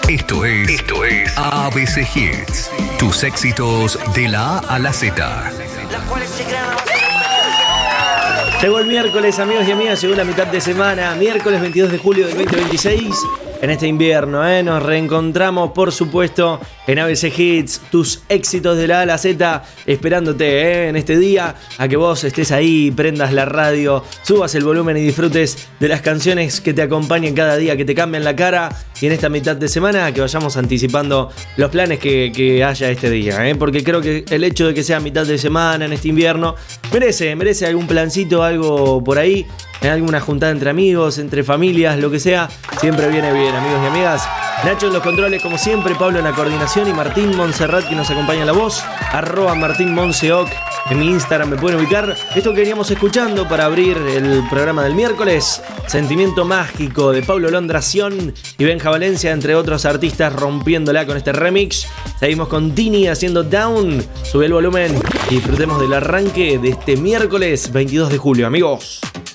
Esto es ABC Hits. Tus éxitos de la A a la Z. Llegó el miércoles, amigos y amigas, llegó la mitad de semana, miércoles 22 de julio del 2026. En este invierno, nos reencontramos, por supuesto, en ABC Hits, tus éxitos de la A a la Z, esperándote, en este día, a que vos estés ahí, prendas la radio, subas el volumen y disfrutes de las canciones que te acompañen cada día, que te cambian la cara, y en esta mitad de semana que vayamos anticipando los planes que haya este día, porque creo que el hecho de que sea mitad de semana en este invierno merece algún plancito, algo por ahí, alguna juntada entre amigos, entre familias, lo que sea, siempre viene bien, amigos y amigas. Nacho en los controles, como siempre, Pablo en la coordinación y Martín Montserrat que nos acompaña en la voz, @MartínMonseoc. En mi Instagram me pueden ubicar. Esto que veníamos escuchando para abrir el programa del miércoles, Sentimiento Mágico de Paulo Londración y Benja Valencia, entre otros artistas, rompiéndola con este remix. Seguimos con Tini haciendo Down. Sube el volumen y disfrutemos del arranque de este miércoles 22 de julio, amigos.